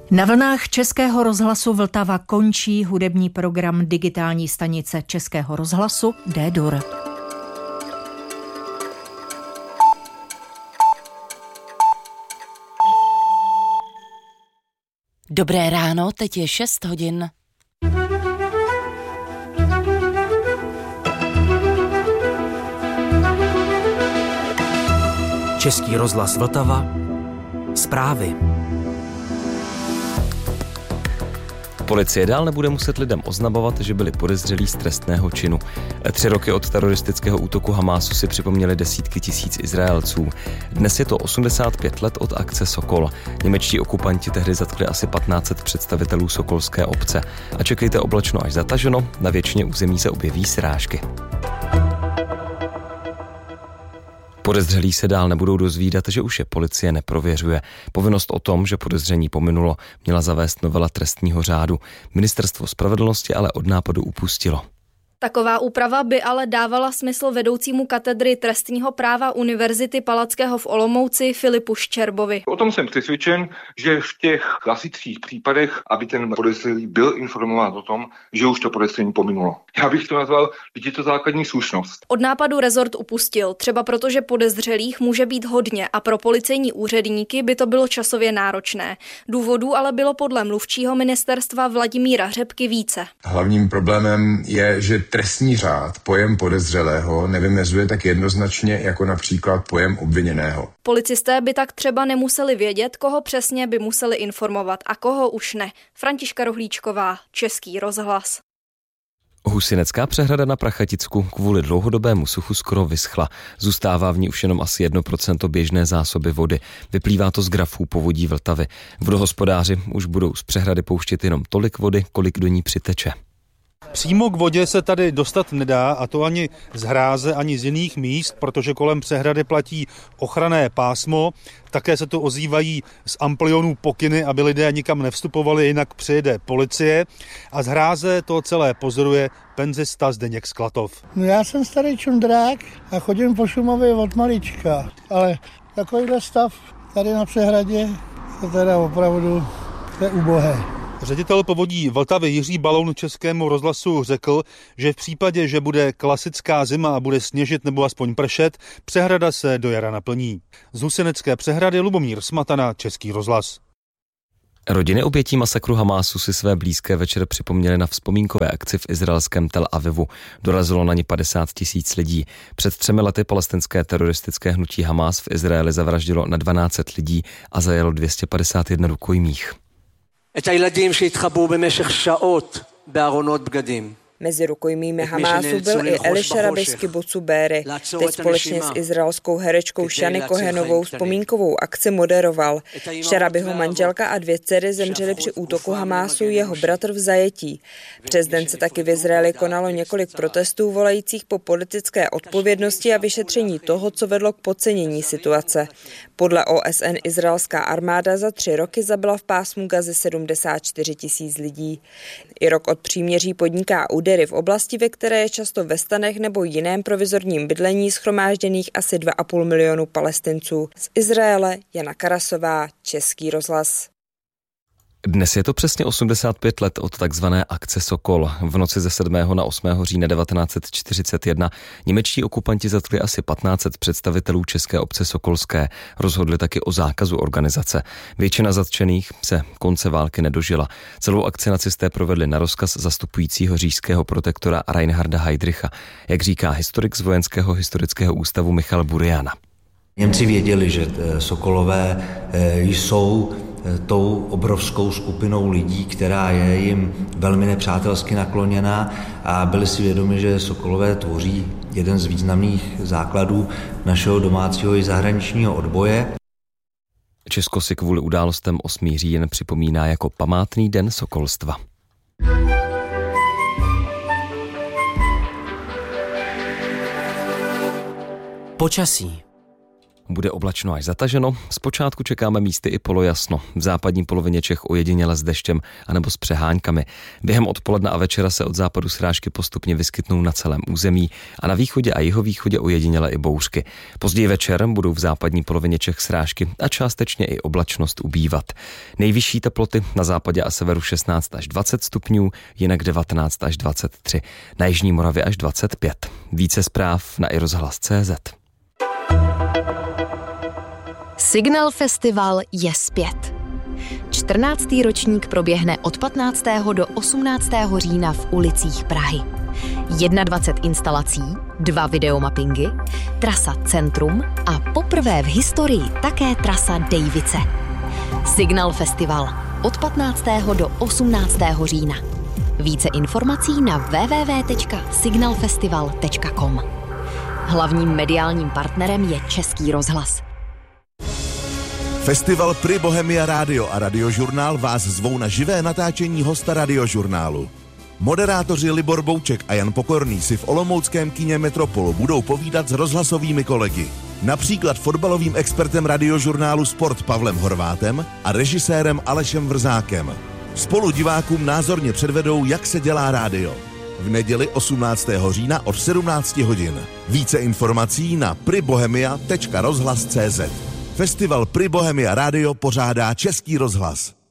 Na vlnách Českého rozhlasu Vltava končí hudební program digitální stanice Českého rozhlasu D-Dur. Dobré ráno, teď je 6 hodin. Český rozhlas Vltava. Zprávy. Policie dál nebude muset lidem oznamovat, že byli podezřelí z trestného činu. 3 roky od teroristického útoku Hamásu si připomněli desítky tisíc Izraelců. Dnes je to 85 let od akce Sokol. Němečtí okupanti tehdy zatkli asi 1500 představitelů sokolské obce. A čekejte oblačno až zataženo, na většině území se objeví srážky. Podezřelí se dál nebudou dozvídat, že už je policie neprověřuje. Povinnost o tom, že podezření pominulo, měla zavést novela trestního řádu. Ministerstvo spravedlnosti ale od nápadu upustilo. Taková úprava by ale dávala smysl vedoucímu katedry trestního práva Univerzity Palackého v Olomouci Filipu Ščerbovi. O tom jsem přesvědčen, že v těch klasických případech, aby ten podezřelý byl informován o tom, že už to podezření pominulo. Já bych to nazval, že je to základní slušnost. Od nápadu rezort upustil, třeba protože podezřelých může být hodně a pro policejní úředníky by to bylo časově náročné. Důvodů ale bylo podle mluvčího ministerstva Vladimíra Řepky více. Hlavním problémem je, že trestní řád pojem podezřelého nevymezuje tak jednoznačně jako například pojem obviněného. Policisté by tak třeba nemuseli vědět, koho přesně by museli informovat a koho už ne. Františka Rohlíčková, Český rozhlas. Husinecká přehrada na Prachaticku kvůli dlouhodobému suchu skoro vyschla. Zůstává v ní už jenom asi 1% běžné zásoby vody. Vyplývá to z grafů povodí Vltavy. Vodohospodáři už budou z přehrady pouštět jenom tolik vody, kolik do ní přiteče. Přímo k vodě se tady dostat nedá, a to ani z hráze, ani z jiných míst, protože kolem přehrady platí ochranné pásmo. Také se tu ozývají z amplionů pokyny, aby lidé nikam nevstupovali, jinak přijede policie. A z hráze to celé pozoruje penzista Zdeněk Sklatov. No já jsem starý čundrák a chodím po Šumavě od malička, ale takovýhle stav tady na přehradě je teda opravdu ubohé. Ředitel povodí Vltavy Jiří Baloun Českému rozhlasu řekl, že v případě, že bude klasická zima a bude sněžit nebo aspoň pršet, přehrada se do jara naplní. Z Husinecké přehrady Lubomír Smatana, Český rozhlas. Rodiny obětí masakru Hamásu si své blízké večer připomněly na vzpomínkové akci v izraelském Tel Avivu. Dorazilo na ně 50 000 lidí. Před 3 lety palestinské teroristické hnutí Hamás v Izraeli zavraždilo na 1200 lidí a zajelo 251 rukojmích. Mezi rukojmími Hamásu byl i Elisha Rabi z kibucu Béry. Teď společně s izraelskou herečkou Shani Kohenovou vzpomínkovou akci moderoval. Šarabiho manželka a 2 dcery zemřely při útoku Hamásu, jeho bratr v zajetí. Přes den se taky v Izraeli konalo několik protestů volajících po politické odpovědnosti a vyšetření toho, co vedlo k podcenění situace. Podle OSN izraelská armáda za 3 roky zabila v pásmu Gazy 74 000 lidí. I rok od příměří podniká údery v oblasti, ve které je často ve stanech nebo jiném provizorním bydlení shromážděných asi 2,5 milionu Palestinců. Z Izraele Jana Karasová, Český rozhlas. Dnes je to přesně 85 let od takzvané akce Sokol. V noci ze 7. na 8. října 1941 němečtí okupanti zatkli asi 1500 představitelů české obce Sokolské. Rozhodli taky o zákazu organizace. Většina zatčených se konce války nedožila. Celou akci nacisté provedli na rozkaz zastupujícího říšského protektora Reinharda Heydricha, jak říká historik z Vojenského historického ústavu Michal Buriana. Němci věděli, že Sokolové jsou tou obrovskou skupinou lidí, která je jim velmi nepřátelsky nakloněná, a byli si vědomi, že Sokolové tvoří jeden z významných základů našeho domácího i zahraničního odboje. Česko si kvůli událostem 8. říjen připomíná jako památný den sokolstva. Počasí. Bude oblačno až zataženo, zpočátku čekáme místy i polojasno, v západní polovině Čech ojediněle s deštěm anebo s přeháňkami. Během odpoledne a večera se od západu srážky postupně vyskytnou na celém území a na východě a jihovýchodě ojediněle i bouřky. Později večer budou v západní polovině Čech srážky a částečně i oblačnost ubývat. Nejvyšší teploty na západě a severu 16 až 20 stupňů, jinak 19 až 23, na jižní Moravě až 25. Více zpráv na iRozhlas.cz. Signal Festival je zpět. 14. ročník proběhne od 15. do 18. října v ulicích Prahy. 21 instalací, 2 videomappingy, trasa Centrum a poprvé v historii také trasa Dejvice. Signal Festival od 15. do 18. října. Více informací na www.signalfestival.com. Hlavním mediálním partnerem je Český rozhlas. Festival Pri Bohemia Rádio a Radiožurnál vás zvou na živé natáčení hosta Radiožurnálu. Moderátoři Libor Bouček a Jan Pokorný si v olomouckém kině Metropol budou povídat s rozhlasovými kolegy. Například fotbalovým expertem Radiožurnálu Sport Pavlem Horvátem a režisérem Alešem Vrzákem. Spolu divákům názorně předvedou, jak se dělá rádio. V neděli 18. října od 17 hodin. Více informací na pribohemia.rozhlas.cz. Festival Pri Bohemia Rádio pořádá Český rozhlas.